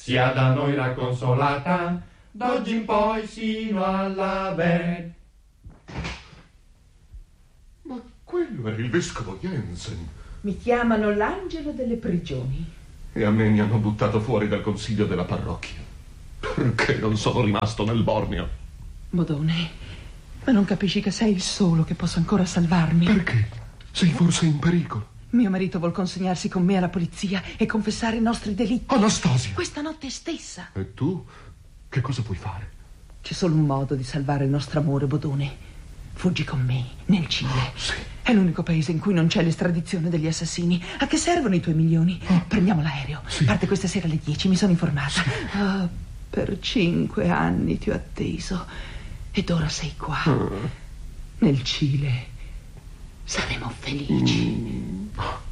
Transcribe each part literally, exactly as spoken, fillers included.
sia da noi racconsolata, d'oggi in poi sino all'aver. Ma quello era il vescovo Jensen. Mi chiamano l'angelo delle prigioni. E a me mi hanno buttato fuori dal consiglio della parrocchia. Perché non sono rimasto nel Borneo? Bodone, ma non capisci che sei il solo che possa ancora salvarmi? Perché? Sei forse in pericolo? Mio marito vuol consegnarsi con me alla polizia e confessare i nostri delitti. Anastasia! Questa notte stessa. E tu? Che cosa puoi fare? C'è solo un modo di salvare il nostro amore, Bodone. Fuggi con me, nel Cile. Oh, sì. È l'unico paese in cui non c'è l'estradizione degli assassini. A che servono i tuoi milioni? Oh. Prendiamo l'aereo. Sì. Parte questa sera alle dieci, mi sono informata. Sì. Oh, per cinque anni ti ho atteso. Ed ora sei qua. Oh. Nel Cile. Saremo felici. Mm.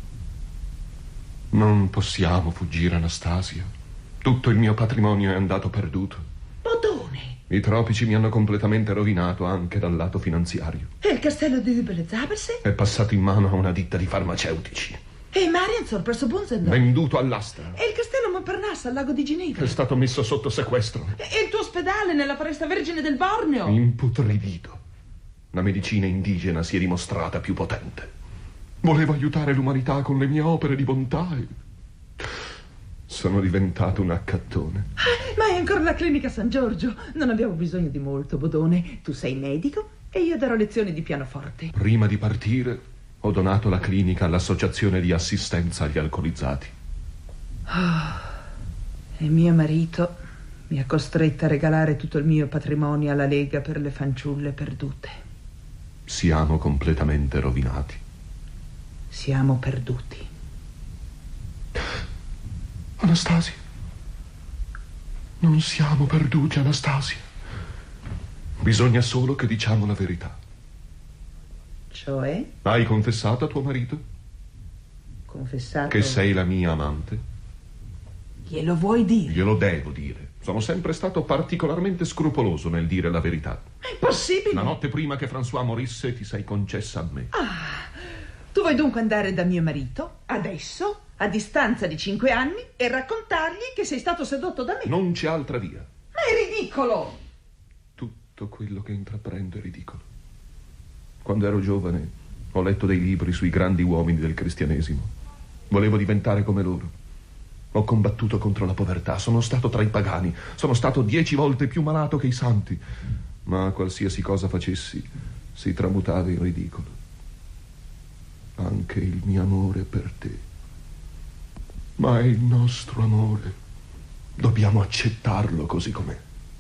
Non possiamo fuggire, Anastasia. Tutto il mio patrimonio è andato perduto. Bodone! I tropici mi hanno completamente rovinato anche dal lato finanziario. E il castello di Hübele-Zaberse? È passato in mano a una ditta di farmaceutici. E Marienzor presso Bunzendorf? Venduto all'asta. E il castello Montparnasse al lago di Ginevra? È stato messo sotto sequestro. E il tuo ospedale nella foresta vergine del Borneo? Imputridito. La medicina indigena si è dimostrata più potente. Volevo aiutare l'umanità con le mie opere di bontà e... sono diventato un accattone. Ah, ma è ancora la clinica San Giorgio. Non abbiamo bisogno di molto, Bodone. Tu sei medico e io darò lezioni di pianoforte. Prima di partire ho donato la clinica all'associazione di assistenza agli alcolizzati. Oh, e mio marito mi ha costretta a regalare tutto il mio patrimonio alla Lega per le fanciulle perdute. Siamo completamente rovinati. Siamo perduti. Anastasia, non siamo perduti, Anastasia. Bisogna solo che diciamo la verità. Cioè? Hai confessato a tuo marito? Confessato? Che sei la mia amante? Glielo vuoi dire? Glielo devo dire. Sono sempre stato particolarmente scrupoloso nel dire la verità. È impossibile! La notte prima che François morisse ti sei concessa a me. Ah, tu vuoi dunque andare da mio marito, adesso, a distanza di cinque anni, e raccontargli che sei stato sedotto da me? Non c'è altra via. Ma è ridicolo! Tutto quello che intraprendo è ridicolo. Quando ero giovane ho letto dei libri sui grandi uomini del cristianesimo. Volevo diventare come loro. Ho combattuto contro la povertà, sono stato tra i pagani, sono stato dieci volte più malato che i santi, ma qualsiasi cosa facessi si tramutava in ridicolo. Anche il mio amore per te. Ma è il nostro amore. Dobbiamo accettarlo così com'è.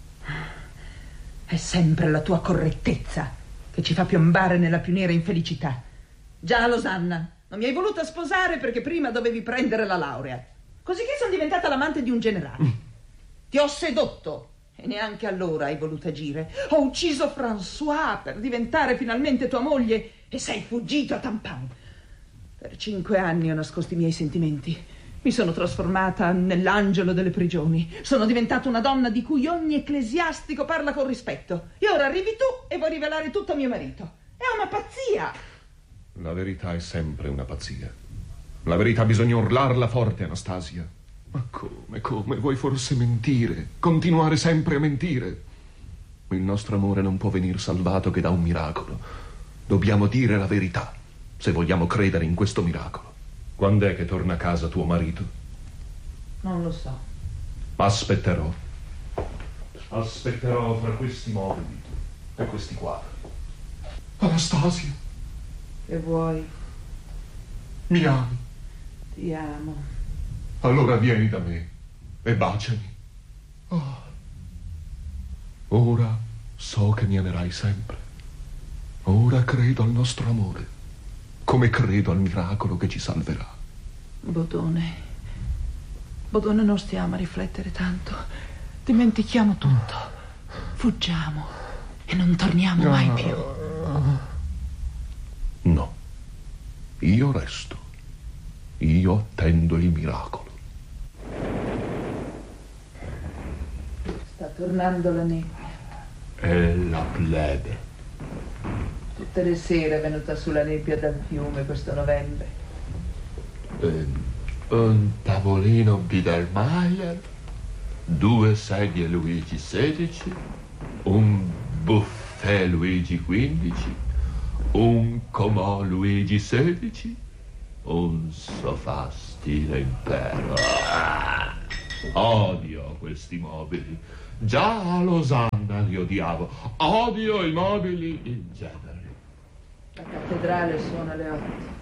È sempre la tua correttezza che ci fa piombare nella più nera infelicità. Già, Losanna, non mi hai voluta sposare perché prima dovevi prendere la laurea. Così che sono diventata l'amante di un generale. Mm. Ti ho sedotto e neanche allora hai voluto agire. Ho ucciso François per diventare finalmente tua moglie e sei fuggito a Tampan. Per cinque anni ho nascosto i miei sentimenti. Mi sono trasformata nell'angelo delle prigioni. Sono diventata una donna di cui ogni ecclesiastico parla con rispetto. E ora arrivi tu e vuoi rivelare tutto a mio marito. È una pazzia. La verità è sempre una pazzia. La verità bisogna urlarla forte, Anastasia. Ma come, come? Vuoi forse mentire? Continuare sempre a mentire? Il nostro amore non può venir salvato che da un miracolo. Dobbiamo dire la verità, se vogliamo credere in questo miracolo. Quando è che torna a casa tuo marito? Non lo so. Aspetterò. Aspetterò fra questi mobili e questi quadri. Anastasia. Che vuoi? Mi ami? Ti amo. Allora vieni da me e baciami. Oh. Ora so che mi amerai sempre. Ora credo al nostro amore, come credo al miracolo che ci salverà. Bodone, Bodone, non stiamo a riflettere tanto. Dimentichiamo tutto. Fuggiamo e non torniamo mai più. No, io resto. Io attendo il miracolo. Sta tornando la nebbia. È la plebe. Tutte le sere è venuta su la nebbia dal fiume questo novembre. Um, un tavolino Biedermeier? due sedie Luigi sedici, un buffet Luigi quindici, un comò Luigi sedici, un sofà stile impero. Ah, odio questi mobili. Già a Losanna li odiavo. Odio i mobili in genere. La cattedrale suona alle otto.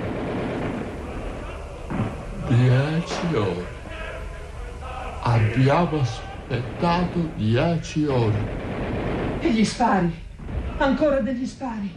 Dieci ore. Abbiamo aspettato dieci ore. E gli spari? Ancora degli spari?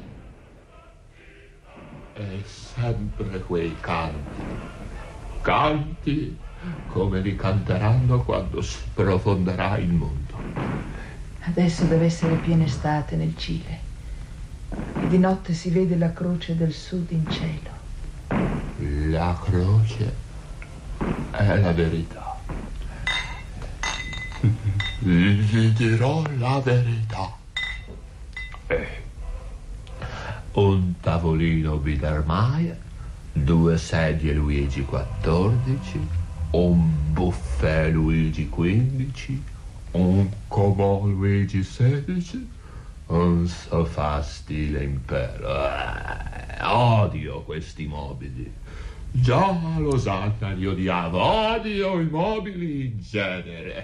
E sempre quei canti. Canti come li canteranno quando si profonderà il mondo. Adesso deve essere piena estate nel Cile. E di notte si vede la croce del sud in cielo. La croce è la verità. Gli dirò la verità. Eh. Un tavolino Biedermeier, due sedie Luigi quattordici, un buffet Luigi quindici, un comò Luigi sedici, un sofà stile impero. Eh, odio questi mobili. Già a Losanna li odiavo. Odio i mobili in genere.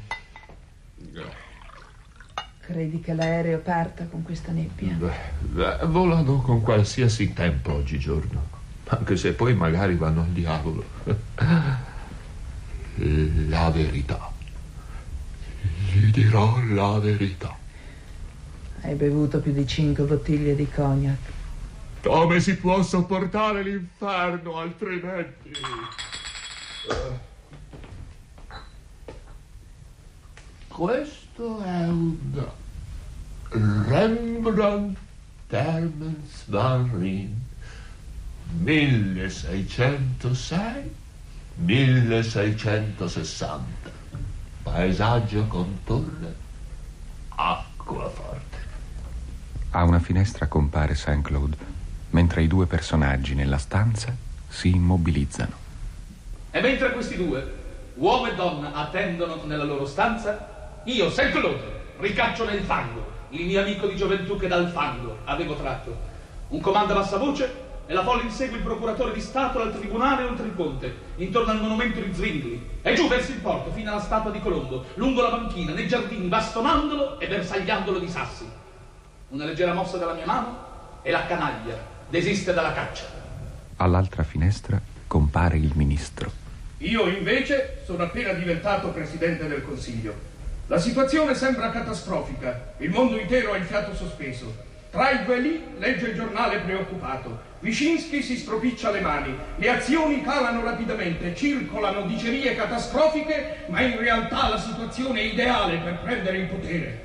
Credi che l'aereo parta con questa nebbia? Beh, beh, volano con qualsiasi tempo oggigiorno, anche se poi magari vanno al diavolo. La verità. Gli dirò la verità. Hai bevuto più di cinque bottiglie di cognac. Come si può sopportare l'inferno altrimenti? Questo è un Rembrandt Termens van Rijn milleseicentosei milleseicentosessanta. Paesaggio con torre, acquaforte. A una finestra compare Saint-Claude, mentre i due personaggi nella stanza si immobilizzano. E mentre questi due, uomo e donna, attendono nella loro stanza, io, Saint-Claude, ricaccio nel fango il mio amico di gioventù che dal fango avevo tratto. Un comando a bassa voce e la folla insegue il procuratore di Stato dal tribunale oltre il ponte, intorno al monumento di Zwingli, e giù verso il porto fino alla statua di Colombo, lungo la banchina, nei giardini, bastonandolo e bersagliandolo di sassi. Una leggera mossa della mia mano e la canaglia desiste dalla caccia. All'altra finestra compare il ministro. Io invece sono appena diventato presidente del Consiglio. La situazione sembra catastrofica. Il mondo intero ha il fiato sospeso. Tra i due lì legge il giornale preoccupato. Wyszynski si stropiccia le mani. Le azioni calano rapidamente. Circolano dicerie catastrofiche, ma in realtà la situazione è ideale per prendere il potere.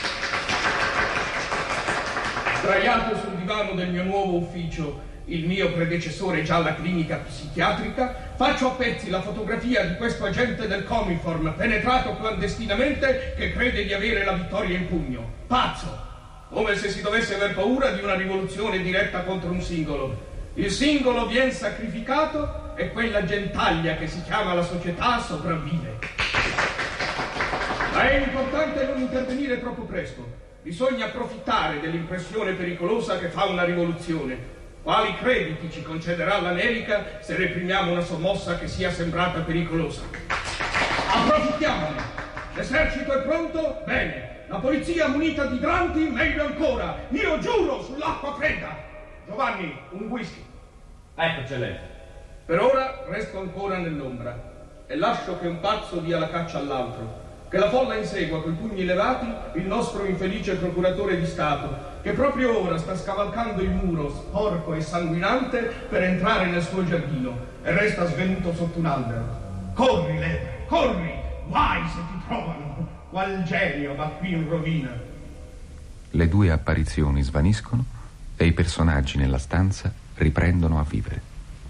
Sdraiato sul divano del mio nuovo ufficio, il mio predecessore già alla clinica psichiatrica, faccio a pezzi la fotografia di questo agente del Comiform penetrato clandestinamente che crede di avere la vittoria in pugno. Pazzo! Come se si dovesse aver paura di una rivoluzione diretta contro un singolo. Il singolo viene sacrificato e quella gentaglia che si chiama la società sopravvive. Ma è importante non intervenire troppo presto. Bisogna approfittare dell'impressione pericolosa che fa una rivoluzione. Quali crediti ci concederà l'America se reprimiamo una sommossa che sia sembrata pericolosa? Approfittiamone! L'esercito è pronto? Bene. La polizia munita di idranti? Meglio ancora. Io giuro sull'acqua fredda. Giovanni, un whisky. Ecco, eccellente. Per ora resto ancora nell'ombra e lascio che un pazzo dia la caccia all'altro. Che la folla insegua coi pugni levati il nostro infelice procuratore di Stato, che proprio ora sta scavalcando il muro sporco e sanguinante per entrare nel suo giardino e resta svenuto sotto un albero. Corri, lepre, corri! Guai se ti trovano! Qual genio va qui in rovina! Le due apparizioni svaniscono e i personaggi nella stanza riprendono a vivere.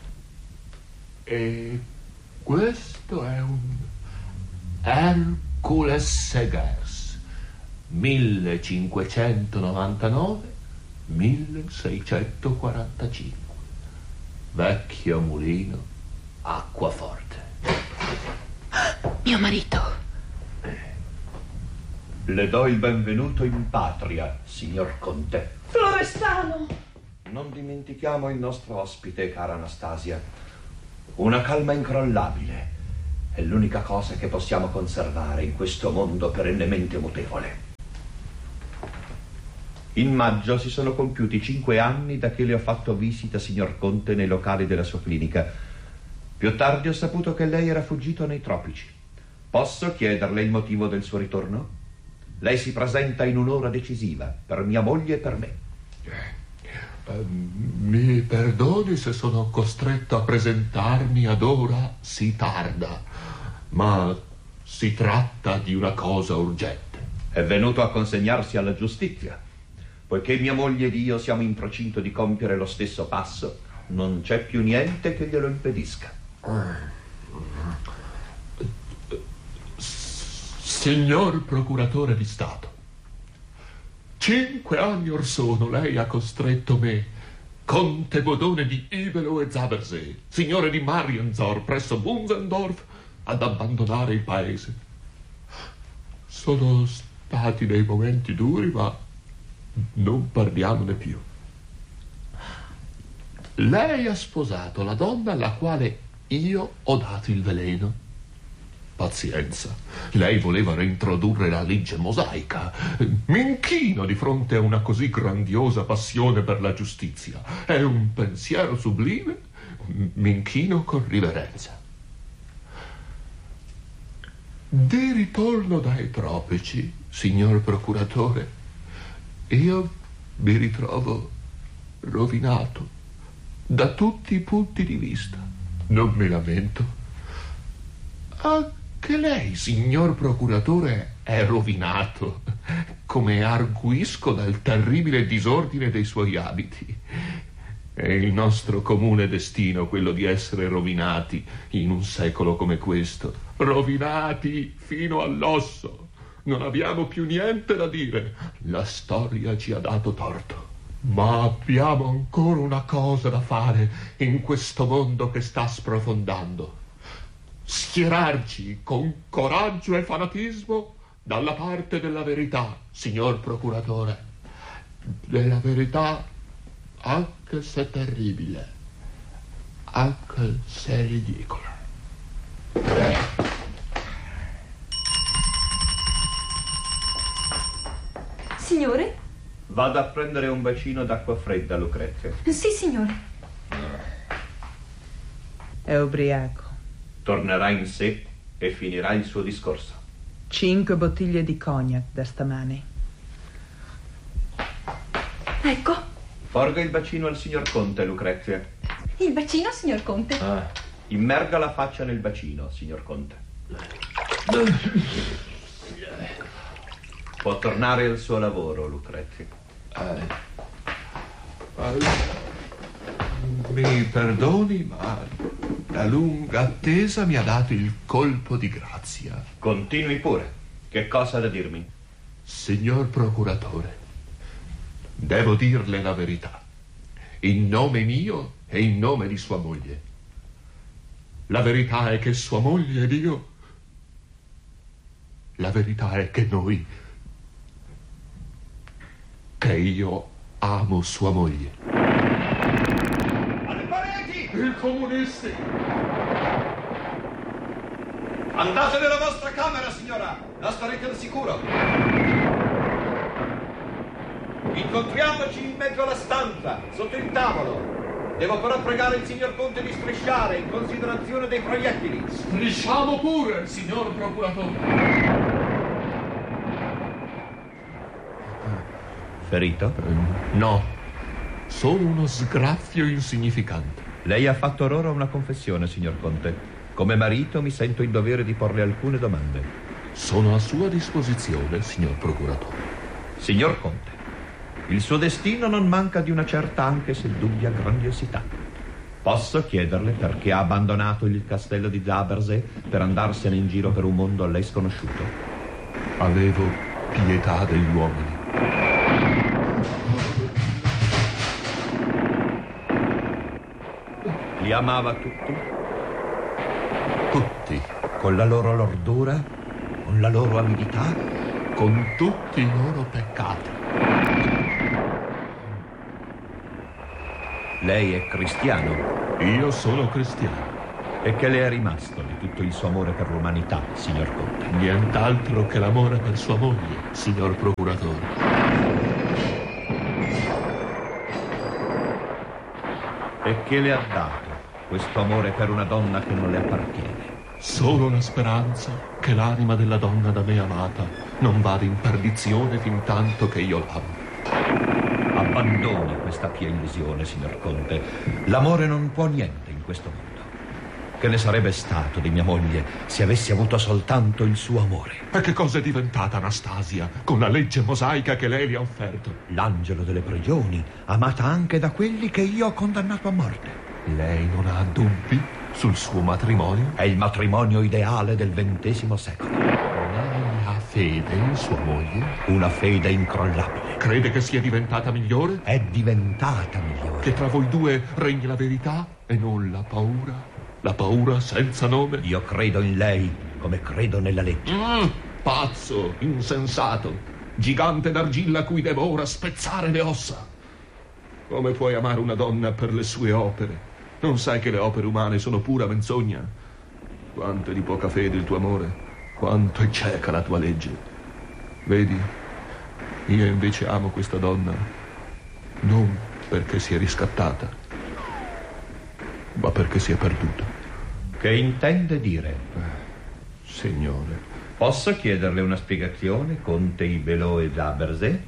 E questo è un Hercules Segers millecinquecentonovantanove milleseicentoquarantacinque. Vecchio mulino, acquaforte. Mio marito. Le do il benvenuto in patria, signor Conte. Florestano! Non dimentichiamo il nostro ospite, cara Anastasia. Una calma incrollabile è l'unica cosa che possiamo conservare in questo mondo perennemente mutevole. In maggio si sono compiuti cinque anni da che le ho fatto visita, signor Conte, nei locali della sua clinica. Più tardi ho saputo che lei era fuggito nei tropici. Posso chiederle il motivo del suo ritorno? Lei si presenta in un'ora decisiva, per mia moglie e per me. Eh, eh, mi perdoni se sono costretto a presentarmi ad ora sì tarda, ma si tratta di una cosa urgente. È venuto a consegnarsi alla giustizia. Poiché mia moglie ed io siamo in procinto di compiere lo stesso passo, non c'è più niente che glielo impedisca. Signor procuratore di Stato, cinque anni or sono lei ha costretto me, conte Bodone di Ibelo e Zabersee, signore di Marienzor presso Bunzendorf, ad abbandonare il paese. Sono stati dei momenti duri, ma non parliamone più. Lei ha sposato la donna alla quale io ho dato il veleno. Pazienza, lei voleva reintrodurre la legge mosaica. Mi inchino di fronte a una così grandiosa passione per la giustizia. È un pensiero sublime. Mi inchino con riverenza. Di ritorno dai tropici, signor procuratore, io mi ritrovo rovinato da tutti i punti di vista. Non mi lamento. Anche lei, signor procuratore, è rovinato, come arguisco dal terribile disordine dei suoi abiti. È il nostro comune destino quello di essere rovinati in un secolo come questo. Rovinati fino all'osso. Non abbiamo più niente da dire. La storia ci ha dato torto. Ma abbiamo ancora una cosa da fare in questo mondo che sta sprofondando. Schierarci con coraggio e fanatismo dalla parte della verità, signor procuratore. Della verità, anche se terribile, anche se ridicola. Signore? Vado a prendere un bacino d'acqua fredda, Lucrezia. Sì, signore. È ubriaco. Tornerà in sé e finirà il suo discorso. Cinque bottiglie di cognac da stamane. Ecco. Porga il bacino al signor Conte, Lucrezia. Il bacino, signor Conte. Ah, immerga la faccia nel bacino, signor Conte. Può tornare al suo lavoro, Lucrezia. Eh, eh, mi perdoni, ma la lunga attesa mi ha dato il colpo di grazia. Continui pure. Che cosa ha da dirmi? Signor procuratore, devo dirle la verità, in nome mio e in nome di sua moglie. La verità è che sua moglie ed io... La verità è che noi... che io amo sua moglie. Alle pareti! I comunisti! Andate nella vostra camera, signora! La starete al sicuro! Incontriamoci in mezzo alla stanza, sotto il tavolo. Devo però pregare il signor Conte di strisciare in considerazione dei proiettili. Strisciamo pure, signor procuratore. Ferito? No, solo uno sgraffio insignificante. Lei ha fatto ora una confessione, signor Conte. Come marito mi sento in dovere di porle alcune domande. Sono a sua disposizione, signor procuratore. Signor Conte, il suo destino non manca di una certa, anche se dubbia, grandiosità. Posso chiederle perché ha abbandonato il castello di Zabersee per andarsene in giro per un mondo a lei sconosciuto? Avevo pietà degli uomini. Li amava tutti? Tutti. Con la loro lordura? Con la loro avidità? con tutti i loro peccati. Lei è cristiano? Io sono cristiano. E che le è rimasto di tutto il suo amore per l'umanità, signor Conte? Nient'altro che l'amore per sua moglie, signor procuratore. E che le ha dato questo amore per una donna che non le appartiene? Solo la speranza che l'anima della donna da me amata non vada in perdizione fin tanto che io l'amo. Abbandoni questa pia illusione, signor Conte. L'amore non può niente in questo mondo. Che ne sarebbe stato di mia moglie se avessi avuto soltanto il suo amore? E che cosa è diventata Anastasia con la legge mosaica che lei le ha offerto? L'angelo delle prigioni, amata anche da quelli che io ho condannato a morte. Lei non ha dubbi sul suo matrimonio? È il matrimonio ideale del ventesimo secolo. Lei ha fede in sua moglie? Una fede incrollabile. Crede che sia diventata migliore? È diventata migliore. Che tra voi due regni la verità e non la paura? La paura senza nome? Io credo in lei come credo nella legge. Mm, pazzo, insensato, gigante d'argilla a cui devo ora spezzare le ossa. Come puoi amare una donna per le sue opere? Non sai che le opere umane sono pura menzogna? Quanto è di poca fede il tuo amore, quanto è cieca la tua legge. Vedi, io invece amo questa donna non perché sia riscattata, ma perché si è perduta. Che intende dire? Signore. Posso chiederle una spiegazione, Conte Ibelot e d'Aberzé?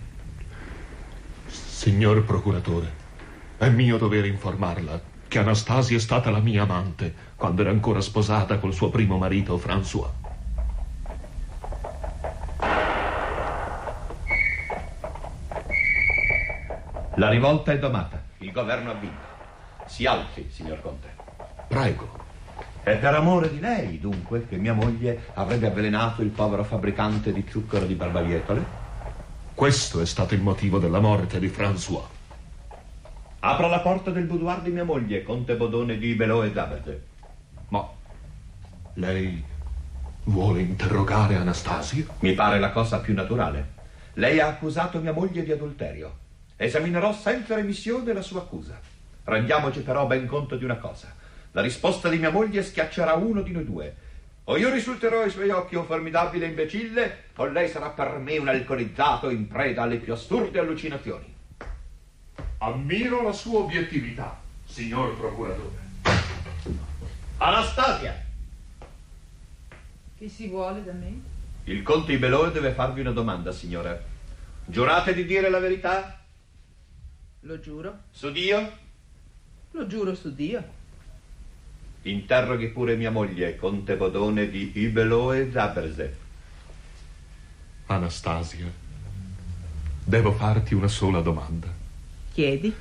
Signor procuratore, è mio dovere informarla che Anastasia è stata la mia amante quando era ancora sposata col suo primo marito, François. La rivolta è domata. Il governo ha vinto. Si alzi, signor Conte. Prego. È per amore di lei, dunque, che mia moglie avrebbe avvelenato il povero fabbricante di zucchero di Barbarietole? Questo è stato il motivo della morte di François. Apra la porta del boudoir di mia moglie, Conte Bodone di Ibelot e d'Aberzé. Ma lei vuole interrogare Anastasia? Mi pare la cosa più naturale. Lei ha accusato mia moglie di adulterio. Esaminerò senza remissione la sua accusa. Rendiamoci però ben conto di una cosa. La risposta di mia moglie schiaccerà uno di noi due. O io risulterò ai suoi occhi un formidabile imbecille, o lei sarà per me un alcolizzato in preda alle più assurde allucinazioni. Ammiro la sua obiettività, signor procuratore. Anastasia! Che si vuole da me? Il conte Ibelot deve farvi una domanda, signora. Giurate di dire la verità? Lo giuro. Su Dio? Lo giuro su Dio. Interroghi pure mia moglie, Conte Bodone di Ibelot e d'Aberzé. Anastasia, devo farti una sola domanda. Chiedi?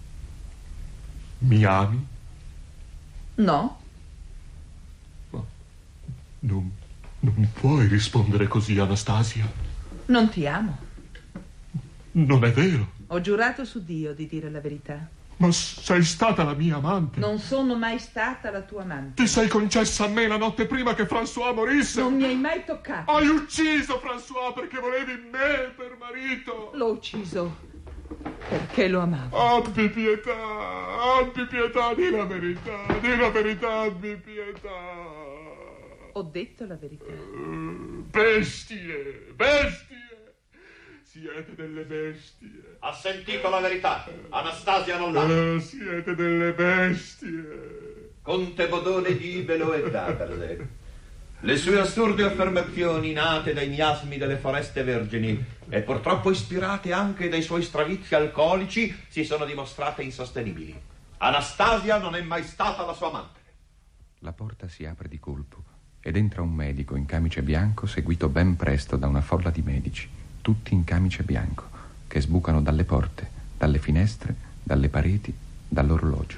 Mi ami? No. Ma non, non puoi rispondere così, Anastasia. Non ti amo. Non è vero. Ho giurato su Dio di dire la verità. Ma sei stata la mia amante. Non sono mai stata la tua amante. Ti sei concessa a me la notte prima che François morisse. Non mi hai mai toccato. Hai ucciso François perché volevi me per marito. L'ho ucciso perché lo amavo. Abbi pietà, abbi pietà, di la verità, di la verità, abbi pietà. Ho detto la verità. Uh, bestie, bestie. Siete delle bestie. Ha sentito la verità. Anastasia non l'ha. Uh, siete delle bestie. Conte Bodone di Ibelot e d'Aberzé. Le sue assurde affermazioni, nate dai miasmi delle foreste vergini e purtroppo ispirate anche dai suoi stravizi alcolici, si sono dimostrate insostenibili. Anastasia non è mai stata la sua amante. La porta si apre di colpo ed entra un medico in camice bianco, seguito ben presto da una folla di medici, tutti in camice bianco, che sbucano dalle porte, dalle finestre, dalle pareti, dall'orologio.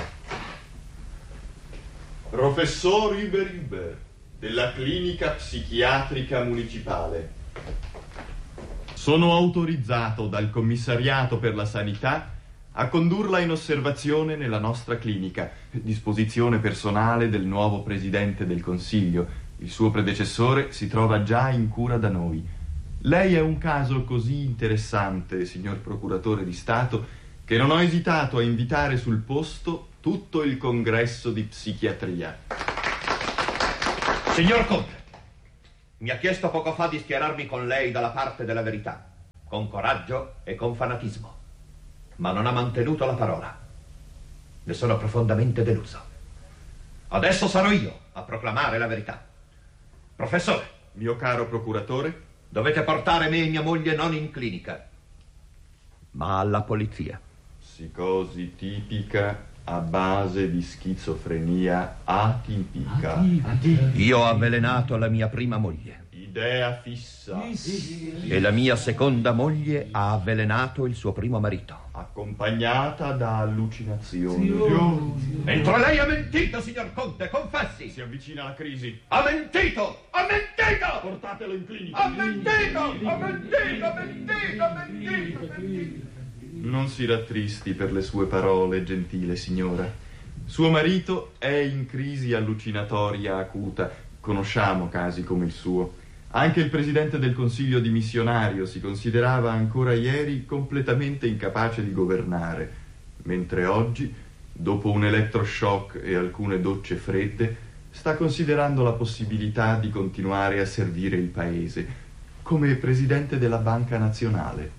Professor Iberiber, della clinica psichiatrica municipale. Sono autorizzato dal commissariato per la sanità a condurla in osservazione nella nostra clinica, disposizione personale del nuovo presidente del Consiglio. Il suo predecessore si trova già in cura da noi. Lei è un caso così interessante, signor procuratore di Stato, che non ho esitato a invitare sul posto tutto il congresso di psichiatria. Signor Conte, mi ha chiesto poco fa di schierarmi con lei dalla parte della verità, con coraggio e con fanatismo, ma non ha mantenuto la parola. Ne sono profondamente deluso. Adesso sarò io a proclamare la verità. Professore, mio caro procuratore, dovete portare me e mia moglie non in clinica, ma alla polizia. Psicosi tipica a base di schizofrenia atipica. Io ho avvelenato la mia prima moglie. Idea fissa. E la mia seconda moglie ha avvelenato il suo primo marito. Accompagnata da allucinazioni. Mentre lei ha mentito, signor Conte, confessi. Si avvicina la crisi. Ha mentito! Ha mentito! Portatelo in clinica. Ha mentito! Ha mentito! Ha mentito! Ha mentito! Ha mentito! Non si rattristi per le sue parole, gentile signora. Suo marito è in crisi allucinatoria acuta. Conosciamo casi come il suo. Anche il presidente del consiglio dimissionario si considerava ancora ieri completamente incapace di governare, mentre oggi, dopo un elettroshock e alcune docce fredde, sta considerando la possibilità di continuare a servire il paese come presidente della Banca Nazionale.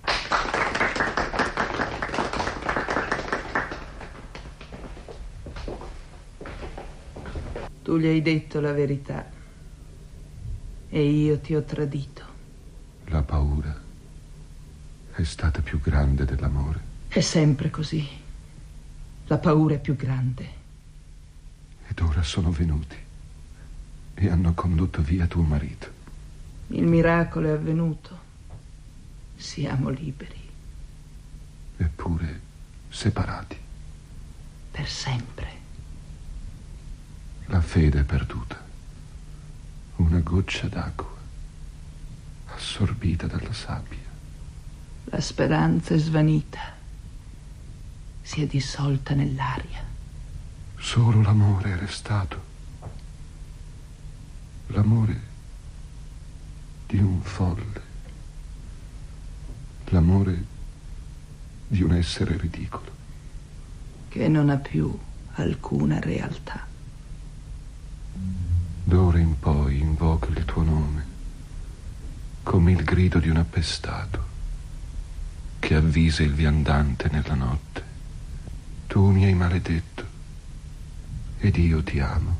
Tu gli hai detto la verità e io ti ho tradito. La paura è stata più grande dell'amore. È sempre così. La paura è più grande. Ed ora sono venuti e hanno condotto via tuo marito. Il miracolo è avvenuto. Siamo liberi. Eppure separati. Per sempre. La fede è perduta. Una goccia d'acqua assorbita dalla sabbia. La speranza è svanita. Si è dissolta nell'aria. Solo l'amore è restato. L'amore di un folle. L'amore di un essere ridicolo. Che non ha più alcuna realtà. D'ora in poi invoco il tuo nome come il grido di un appestato che avvisa il viandante nella notte. Tu mi hai maledetto ed io ti amo.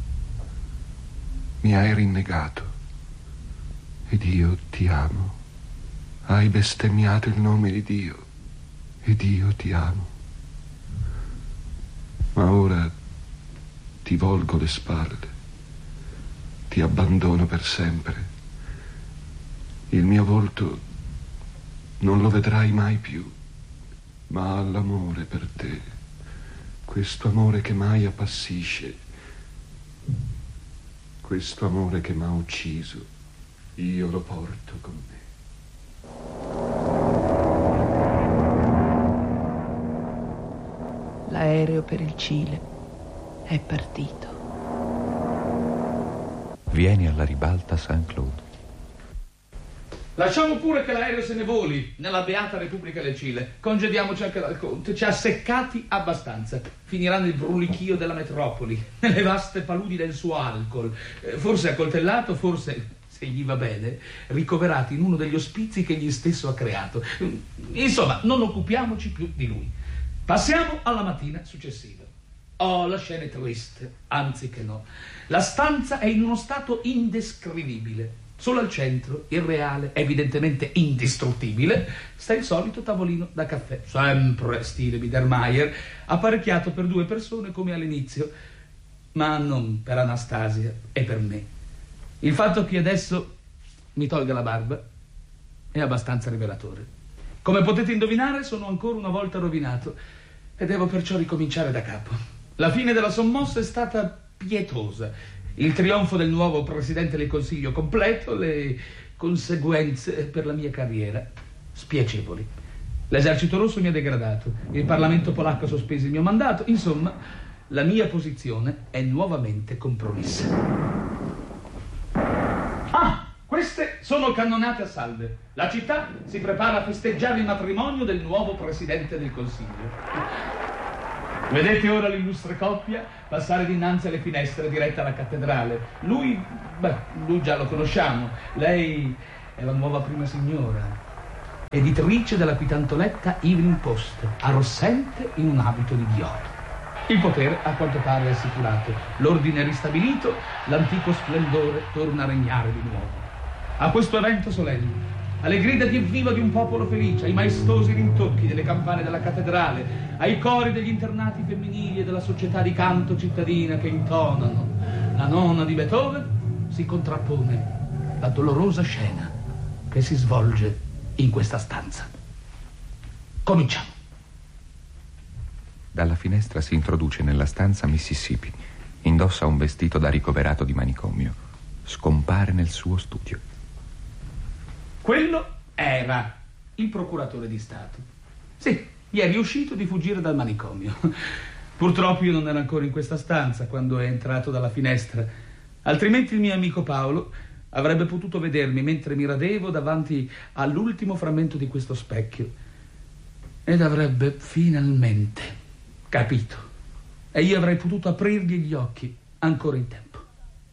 Mi hai rinnegato ed io ti amo. Hai bestemmiato il nome di Dio ed io ti amo. Ma ora ti volgo le spalle. Ti abbandono per sempre. Il mio volto non lo vedrai mai più, ma l'amore per te, questo amore che mai appassisce, questo amore che m'ha ucciso, io lo porto con me. L'aereo per il Cile è partito. Vieni alla ribalta Saint-Claude. Lasciamo pure che l'aereo se ne voli nella beata Repubblica del Cile. Congediamoci anche dal Conte. Ci ha seccati abbastanza. Finirà nel brulichio della metropoli, nelle vaste paludi del suo alcol. Forse accoltellato, forse, se gli va bene, ricoverati in uno degli ospizi che egli stesso ha creato. Insomma, non occupiamoci più di lui. Passiamo alla mattina successiva. Oh, la scena è triste, anzi che no. La stanza è in uno stato indescrivibile. Solo al centro, irreale, evidentemente indistruttibile, sta il solito tavolino da caffè, sempre stile Biedermeier, apparecchiato per due persone come all'inizio, ma non per Anastasia e per me. Il fatto che adesso mi tolga la barba è abbastanza rivelatore. Come potete indovinare, sono ancora una volta rovinato e devo perciò ricominciare da capo. La fine della sommossa è stata pietosa. Il trionfo del nuovo presidente del Consiglio completo, le conseguenze per la mia carriera spiacevoli. L'esercito rosso mi ha degradato, il Parlamento polacco ha sospeso il mio mandato, insomma, la mia posizione è nuovamente compromessa. Ah, queste Sono cannonate a salve. La città si prepara a festeggiare il matrimonio del nuovo Presidente del Consiglio. Vedete ora l'illustre coppia passare dinanzi alle finestre dirette alla cattedrale. Lui, beh, lui già lo conosciamo. Lei è la nuova prima signora, editrice della quitantoletta Evening Post, arrossente in un abito di viola. Il potere, a quanto pare, è assicurato. L'ordine ristabilito, l'antico splendore torna a regnare di nuovo. A questo evento solenne, alle grida di evviva di un popolo felice, ai maestosi rintocchi delle campane della cattedrale, ai cori degli internati femminili e della società di canto cittadina che intonano la nona di Beethoven, si contrappone la dolorosa scena che si svolge in questa stanza. Cominciamo. Dalla finestra si introduce nella stanza Mississippi. Indossa un vestito da ricoverato di manicomio. Scompare nel suo studio. Quello era il procuratore di Stato. Sì, gli è riuscito di fuggire dal manicomio. Purtroppo io non ero ancora in questa stanza quando è entrato dalla finestra. Altrimenti il mio amico Paolo avrebbe potuto vedermi mentre mi radevo davanti all'ultimo frammento di questo specchio. Ed avrebbe finalmente capito. E io avrei potuto aprirgli gli occhi ancora in tempo.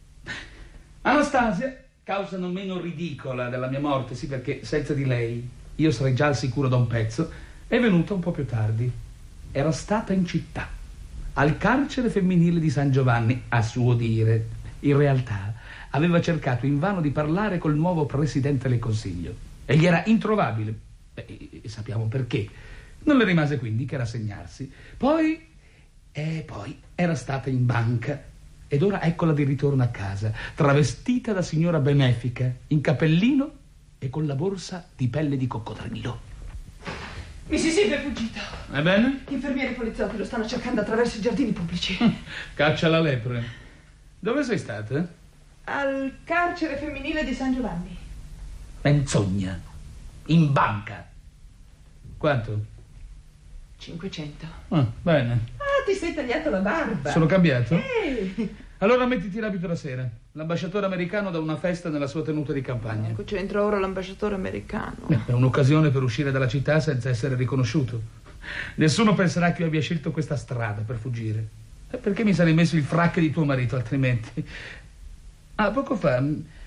Anastasia, causa non meno ridicola della mia morte, sì, perché senza di lei io sarei già al sicuro da un pezzo, è venuta un po' più tardi. Era stata in città, al carcere femminile di San Giovanni, a suo dire. In realtà aveva cercato invano di parlare col nuovo Presidente del Consiglio e gli era introvabile. E, e sappiamo perché. Non le rimase quindi che rassegnarsi. Poi, e poi, era stata in banca. Ed ora eccola di ritorno a casa, travestita da signora benefica, in cappellino e con la borsa di pelle di coccodrillo. Mississippi è fuggito. Ebbene? Gli infermieri e i poliziotti lo stanno cercando attraverso i giardini pubblici. Caccia la lepre. Dove sei stata? Al carcere femminile di San Giovanni. Menzogna. In banca. Quanto? cinquecento. Ah, bene. Ah, ti sei tagliato la barba. Sono cambiato? Eh. Allora mettiti l'abito da sera. L'ambasciatore americano dà una festa nella sua tenuta di campagna. Ecco, c'entra ora l'ambasciatore americano. È un'occasione per uscire dalla città senza essere riconosciuto. Nessuno penserà che io abbia scelto questa strada per fuggire. Perché mi sarei messo il frac di tuo marito altrimenti? Ah, poco fa...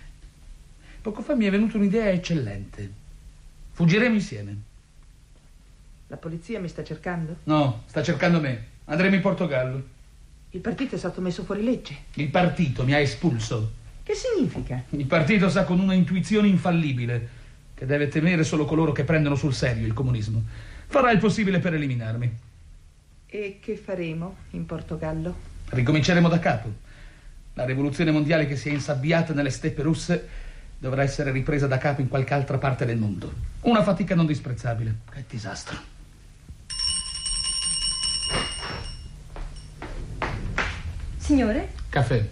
Poco fa mi è venuta un'idea eccellente. Fuggiremo insieme. La polizia mi sta cercando? No, sta cercando me. Andremo in Portogallo. Il partito è stato messo fuori legge. Il partito mi ha espulso. Che significa? Il partito sa con una intuizione infallibile che deve temere solo coloro che prendono sul serio il comunismo. Farà il possibile per eliminarmi. E che faremo in Portogallo? Ricominceremo da capo. La rivoluzione mondiale che si è insabbiata nelle steppe russe dovrà essere ripresa da capo in qualche altra parte del mondo. Una fatica non disprezzabile. Che disastro. Signore? Caffè.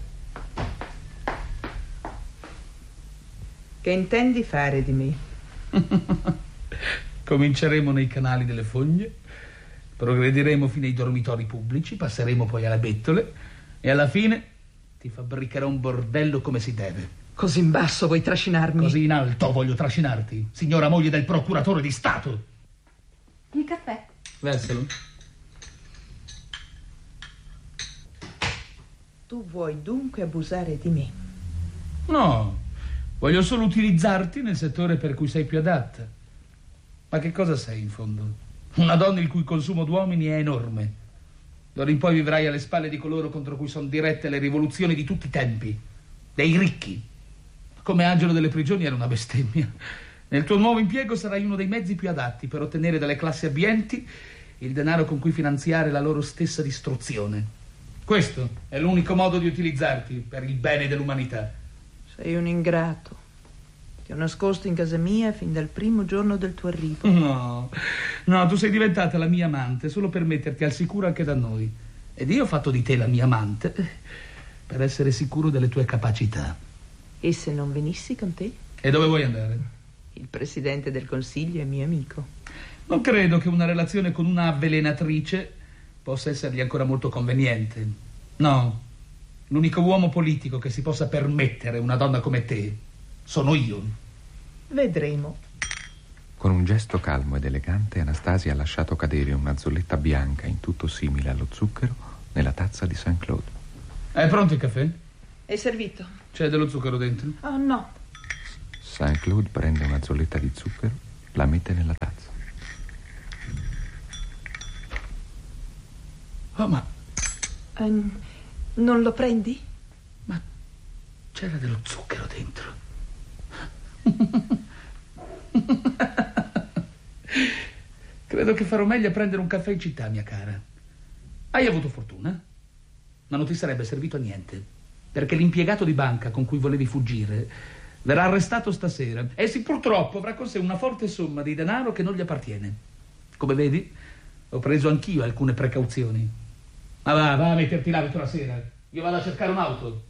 Che intendi fare di me? Cominceremo nei canali delle fogne, progrediremo fino ai dormitori pubblici, passeremo poi alle bettole e alla fine ti fabbricherò un bordello come si deve. Così in basso vuoi trascinarmi? Così in alto voglio trascinarti, signora moglie del procuratore di Stato. Il caffè? Versalo. Tu vuoi dunque abusare di me? No, voglio solo utilizzarti nel settore per cui sei più adatta. Ma che cosa sei in fondo? Una donna il cui consumo d'uomini è enorme. D'ora in poi vivrai alle spalle di coloro contro cui sono dirette le rivoluzioni di tutti i tempi, dei ricchi. Come angelo delle prigioni era una bestemmia. Nel tuo nuovo impiego sarai uno dei mezzi più adatti per ottenere dalle classi abbienti il denaro con cui finanziare la loro stessa distruzione. Questo è l'unico modo di utilizzarti per il bene dell'umanità. Sei un ingrato. Ti ho nascosto in casa mia fin dal primo giorno del tuo arrivo. No, no, tu sei diventata la mia amante solo per metterti al sicuro anche da noi. Ed io ho fatto di te la mia amante per essere sicuro delle tue capacità. E se non venissi con te? E dove vuoi andare? Il presidente del consiglio è mio amico. Non credo che una relazione con una avvelenatrice possa essergli ancora molto conveniente. No, l'unico uomo politico che si possa permettere una donna come te sono io. Vedremo. Con un gesto calmo ed elegante, Anastasia ha lasciato cadere una zolletta bianca in tutto simile allo zucchero nella tazza di Saint Claude. È pronto il caffè? È servito. C'è dello zucchero dentro? Oh, no. Saint Claude prende una zolletta di zucchero, la mette nella tazza. Oh, ma... Um, non lo prendi? Ma c'era dello zucchero dentro. Credo che farò meglio a prendere un caffè in città, mia cara. Hai avuto fortuna? Ma non ti sarebbe servito a niente, perché l'impiegato di banca con cui volevi fuggire verrà arrestato stasera e sì, purtroppo avrà con sé una forte somma di denaro che non gli appartiene. Come vedi, ho preso anch'io alcune precauzioni. Ma va, va a metterti l'abito la sera. Io vado a cercare un'auto.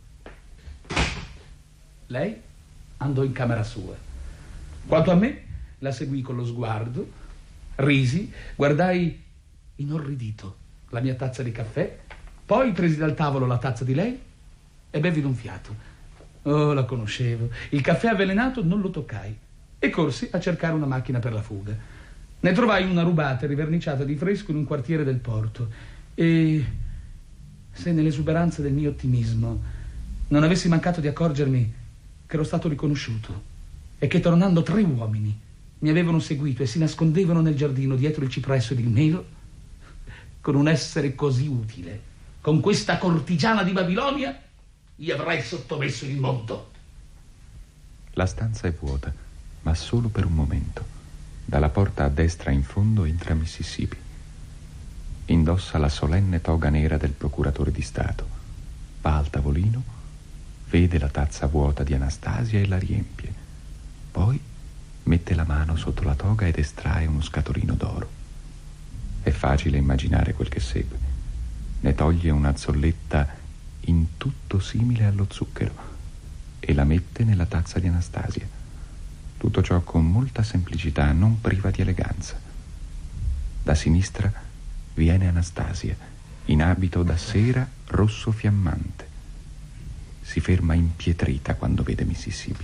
Lei andò in camera sua. Quanto a me, la seguì con lo sguardo, risi, guardai inorridito la mia tazza di caffè, poi presi dal tavolo la tazza di lei e bevi d'un fiato. Oh, la conoscevo. Il caffè avvelenato non lo toccai e corsi a cercare una macchina per la fuga. Ne trovai una rubata e riverniciata di fresco in un quartiere del porto e, se nell'esuberanza del mio ottimismo non avessi mancato di accorgermi che ero stato riconosciuto e che tornando tre uomini mi avevano seguito e si nascondevano nel giardino dietro il cipresso ed il melo, con un essere così utile, con questa cortigiana di Babilonia, gli avrei sottomesso il mondo. La stanza è vuota, ma solo per un momento. Dalla porta a destra in fondo entra Mississippi. Indossa la solenne toga nera del procuratore di Stato. Va al tavolino, vede la tazza vuota di Anastasia e la riempie. Poi mette la mano sotto la toga ed estrae uno scatolino d'oro. È facile immaginare quel che segue. Ne toglie una zolletta in tutto simile allo zucchero e la mette nella tazza di Anastasia. Tutto ciò con molta semplicità, non priva di eleganza. Da sinistra viene Anastasia, in abito da sera rosso fiammante. Si ferma impietrita quando vede Mississippi.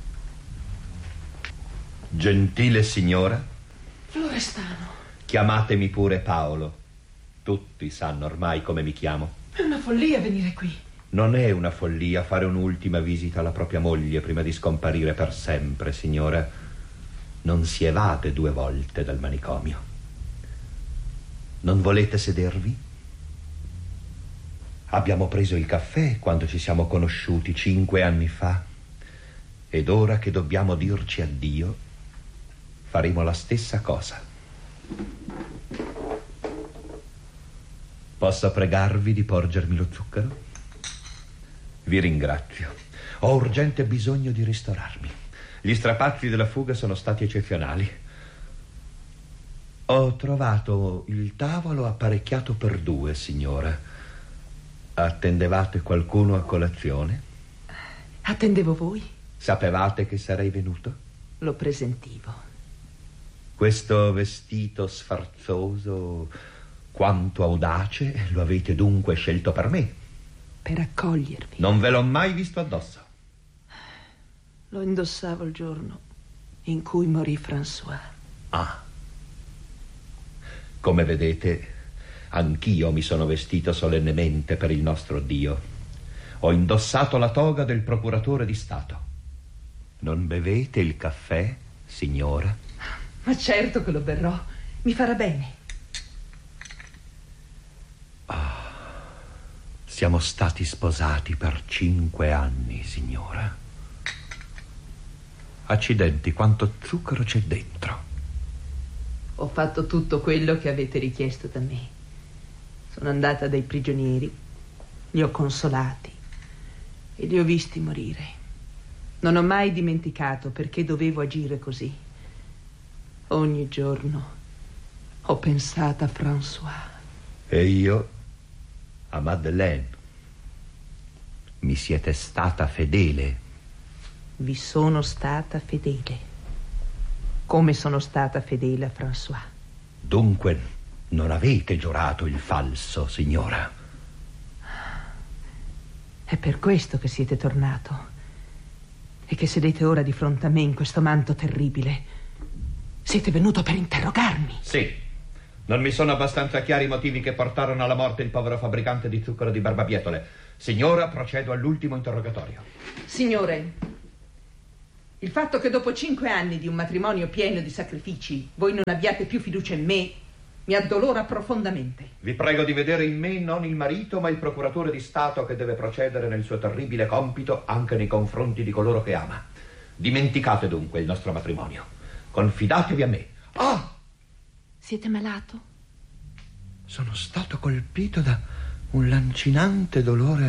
Gentile signora? Florestano. Chiamatemi pure Paolo. Tutti sanno ormai come mi chiamo. È una follia venire qui. Non è una follia fare un'ultima visita alla propria moglie prima di scomparire per sempre, signora. Non si evade due volte dal manicomio. Non volete sedervi? Abbiamo preso il caffè quando ci siamo conosciuti cinque anni fa. Ed ora che dobbiamo dirci addio, faremo la stessa cosa. Posso pregarvi di porgermi lo zucchero? Vi ringrazio. Ho urgente bisogno di ristorarmi. Gli strapazzi della fuga sono stati eccezionali. Ho trovato il tavolo apparecchiato per due, signora. Attendevate qualcuno a colazione? Attendevo voi. Sapevate che sarei venuto? Lo presentivo. Questo vestito sfarzoso, quanto audace, lo avete dunque scelto per me? Per accogliervi. Non ve l'ho mai visto addosso. Lo indossavo il giorno in cui morì François. Ah. Come vedete, anch'io mi sono vestito solennemente per il nostro Dio. Ho indossato la toga del procuratore di Stato. Non bevete il caffè, signora? Ma certo che lo berrò. Mi farà bene. Ah, siamo stati sposati per cinque anni, signora. Accidenti, quanto zucchero c'è dentro. Ho fatto tutto quello che avete richiesto da me. Sono andata dai prigionieri, li ho consolati e li ho visti morire. Non ho mai dimenticato perché dovevo agire così. Ogni giorno ho pensato a François. E io a Madeleine. Mi siete stata fedele. Vi sono stata fedele. Come sono stata fedele a François. Dunque non avete giurato il falso, signora? È per questo che siete tornato. e che sedete ora di fronte a me in questo manto terribile, siete venuto per interrogarmi. Sì. Non mi sono abbastanza chiari i motivi che portarono alla morte il povero fabbricante di zucchero di Barbabietole. Signora, procedo all'ultimo interrogatorio. Signore, il fatto che dopo cinque anni di un matrimonio pieno di sacrifici voi non abbiate più fiducia in me mi addolora profondamente. Vi prego di vedere in me non il marito, ma il procuratore di Stato che deve procedere nel suo terribile compito anche nei confronti di coloro che ama. Dimenticate dunque il nostro matrimonio. Confidatevi a me. Ah! Siete malato? Sono stato colpito da un lancinante dolore